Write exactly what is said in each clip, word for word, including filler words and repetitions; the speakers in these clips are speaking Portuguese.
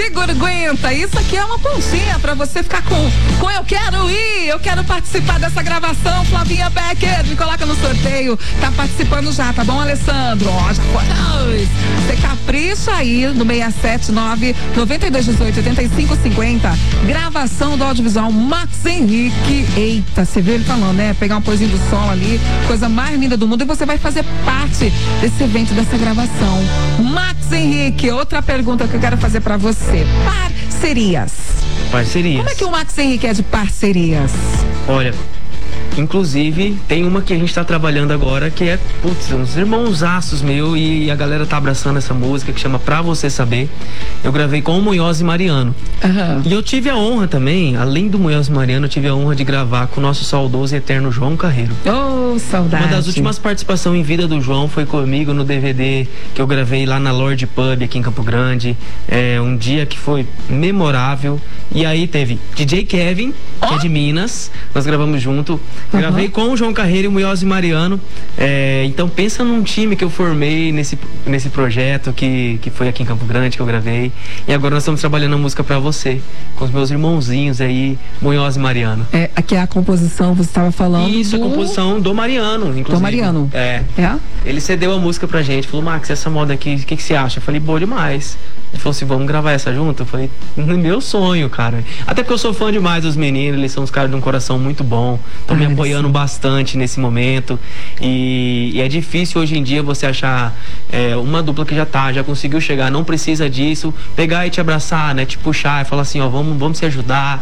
Segura, aguenta. Isso aqui é uma pontinha pra você ficar com, com eu quero ir, eu quero participar dessa gravação. Flavinha Becker, me coloca no sorteio. Tá participando já, tá bom, Alessandro? Ó, já foi dois. Você capricha aí no seis sete nove, nove dois um oito, oito cinco cinco zero. Gravação do audiovisual Max Henrique. Eita, você viu ele falando, né? Pegar um pôrzinho do sol ali, coisa mais linda do mundo, e você vai fazer parte desse evento, dessa gravação. Max Henrique, outra pergunta que eu quero fazer pra você. Parcerias. Parcerias. Como é que o Max Henrique é de parcerias? Olha, inclusive, tem uma que a gente tá trabalhando agora, que é, putz, uns irmãozaços meu, e a galera tá abraçando essa música, que chama Pra Você Saber. Eu gravei com o Munhoz e Mariano. Uhum. E eu tive a honra também, além do Munhoz e Mariano, eu tive a honra de gravar com o nosso saudoso e eterno João Carreiro. Oh, saudade. Uma das últimas participações em vida do João foi comigo no D V D que eu gravei lá na Lord Pub, aqui em Campo Grande. É um dia que foi memorável. E aí teve D J Kevin, que oh. é de Minas, nós gravamos junto. Uhum. Gravei com o João Carreiro e o Munhoz e Mariano. É, então pensa num time que eu formei nesse, nesse projeto que, que foi aqui em Campo Grande, que eu gravei. E agora nós estamos trabalhando a música Pra Você, com os meus irmãozinhos aí, Munhoz e Mariano. É, aqui é a composição, você estava falando. Isso, do... a composição do Mariano, inclusive. Do Mariano. É. é. Ele cedeu a música pra gente, falou, Max, essa moda aqui, o que, que você acha? Eu falei, boa demais. Ele falou assim, vamos gravar essa junto? Eu falei, meu sonho, cara. Até porque eu sou fã demais dos meninos, eles são uns caras de um coração muito bom, estão me apoiando sim. bastante nesse momento. E, e é difícil hoje em dia você achar é, uma dupla que já tá, já conseguiu chegar, não precisa disso, pegar e te abraçar, né? Te puxar e falar assim, ó, vamos, vamos se ajudar.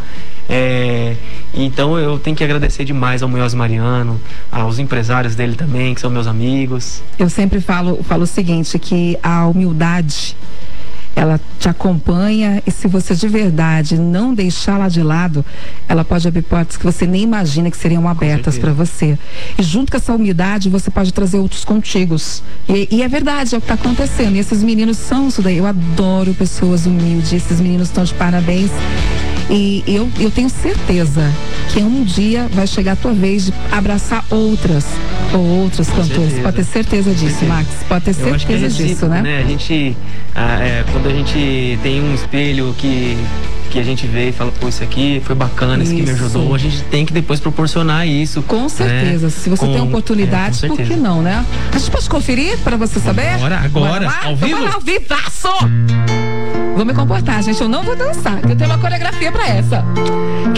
É, então eu tenho que agradecer demais ao Munhoz Mariano, aos empresários dele também, que são meus amigos. Eu sempre falo, falo o seguinte, que a humildade, ela te acompanha, e se você de verdade não deixá-la de lado, ela pode abrir portas que você nem imagina que seriam abertas para você. E junto com essa humildade, você pode trazer outros contigo. E, e é verdade, é o que está acontecendo. E esses meninos são isso daí. Eu adoro pessoas humildes, esses meninos estão de parabéns. E eu, eu tenho certeza que um dia vai chegar a tua vez de abraçar outras ou outros Com cantores. certeza. Pode ter certeza disso, certeza. Max. Pode ter eu certeza acho que é disso, recíproco, né? né? A gente, ah, é, quando a gente tem um espelho que, que a gente vê e fala, pô, isso aqui foi bacana, isso aqui me ajudou, a gente tem que depois proporcionar isso. Com certeza. Né? Se você com, tem oportunidade, é, por que não, né? A gente pode conferir para você saber? Agora, agora, ao vivo? Vamos lá, ao vivaço! Vou me comportar, gente. Eu não vou dançar, eu tenho uma coreografia pra essa.